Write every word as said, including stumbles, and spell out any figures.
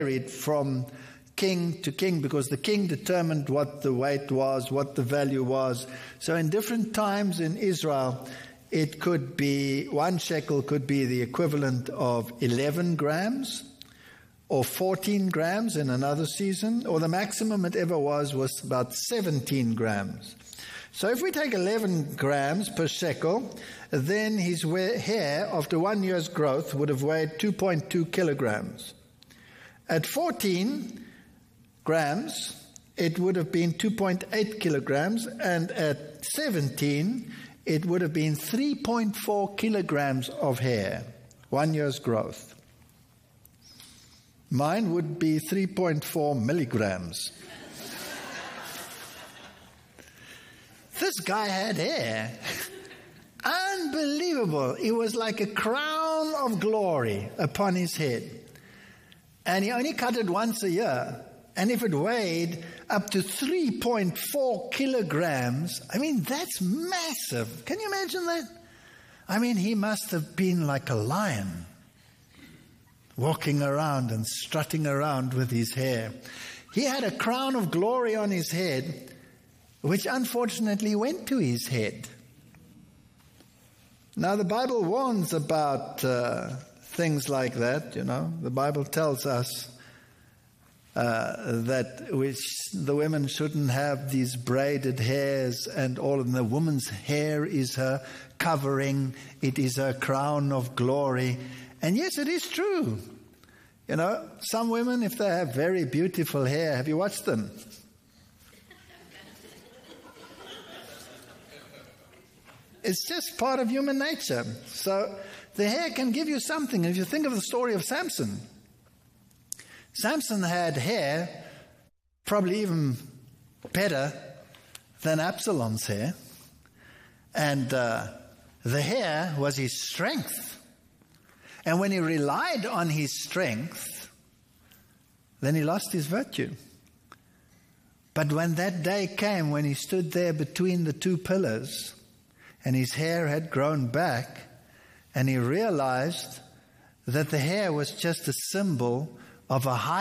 varied from king to king, because the king determined what the weight was, what the value was. So in different times in Israel, it could be, one shekel could be the equivalent of eleven grams, or fourteen grams in another season, or the maximum it ever was was about seventeen grams. So if we take eleven grams per shekel, then his hair, after one year's growth, would have weighed two point two kilograms. At fourteen grams, it would have been two point eight kilograms, and at seventeen, it would have been three point four kilograms of hair, one year's growth. Mine would be three point four milligrams. This guy had hair. Unbelievable. It was like a crown of glory upon his head. And he only cut it once a year. And if it weighed up to three point four kilograms, I mean, that's massive. Can you imagine that? I mean, he must have been like a lion, walking around and strutting around with his hair. He had a crown of glory on his head, which unfortunately went to his head. Now, the Bible warns about uh, things like that, you know. The Bible tells us uh, that which the women shouldn't have these braided hairs and all of them. The woman's hair is her covering. It is her crown of glory. And yes, it is true. You know, some women, if they have very beautiful hair, have you watched them? It's just part of human nature. So the hair can give you something. If you think of the story of Samson, Samson had hair probably even better than Absalom's hair. And uh, the hair was his strength. And when he relied on his strength, then he lost his virtue. But when that day came, when he stood there between the two pillars, and his hair had grown back, and he realized that the hair was just a symbol of a high